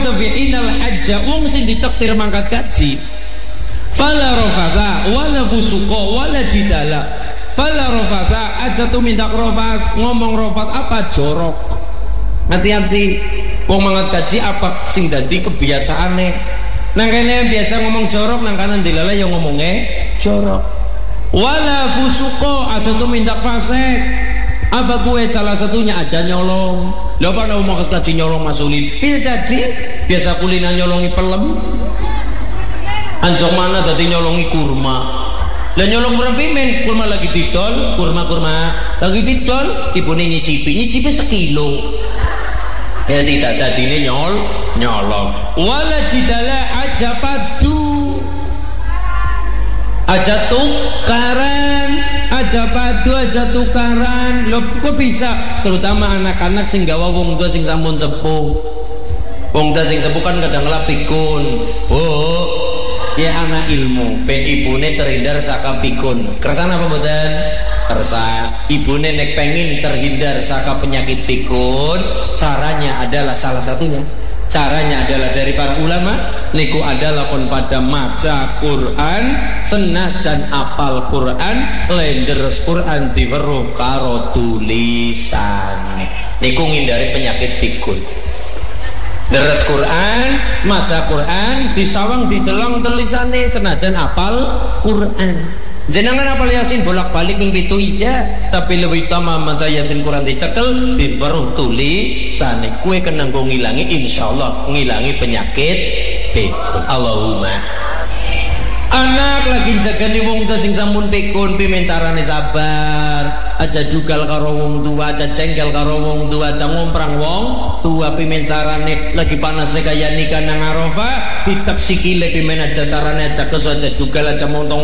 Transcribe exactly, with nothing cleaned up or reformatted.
inal hajja wong sing ditakdir mangkat kaji fala rafatha wala fusuqa wala jidala. Fala rafatha aja tuh minta rofat, ngomong rofat apa jorok. Hati-hati wong mangkat kaji apa sing dadi kebiasaane. Nang kene biasa ngomong jorok, nang kanan dilala yang ngomongnya jorok. Wala fusuqa aja tuh minta fasik. Apa gue salah satunya aja nyolong. Lho apa mau mangkat kaji nyolong masulin? Bisa jadi biasa kulina nyolongi pelem. Anjong mana dadi nyolongi kurma. Lah nyolong berapa men? Kurma lagi didol, kurma-kurma lagi didol, ibune nyicipi, nyicipi sekilo. Ya tidak tadi nyol, nyolong. Wala jidala aja padu, aja tukaran, aja padu, aja tukaran. Loh kok bisa? Terutama anak-anak sing gawa wong tua sing sampun sepuh. Wong tua sing sepuh kan kadang lapikun. Oh, ya anak ilmu ben ibune terhindar saka pikun. Kersane apa mboten? Kersa. Ibune nek pengin terhindar saka penyakit pikun, caranya adalah salah satunya. Caranya adalah dari para ulama niku adalah kon pada maca Quran, senajan apal Quran, lenderes Quran diweruh karo tulisan. Niku ngindari penyakit pikun. Deres Quran, maca Quran, disawang didelong tulisane senajan apal Quran. Jenengan apal Yasin bolak-balik ping pitu ija, tapi lebih utama maca Yasin Quran dicekel diweruh tulisane. Kue kena nggo ngilangi insyaallah ngilangi penyakit pikun. Allahumma. Anak lagi jagani wong tua sing sampun pikun, pimen carane sabar. Aja jugal karo wong tua, aja cengkel karo wong tua, aja ngomprang wong tua. Pimen carane lagi panasnya kaya nikah nang Arafah, ditek sikile pimen aja carane aja keso aja jugal aja montong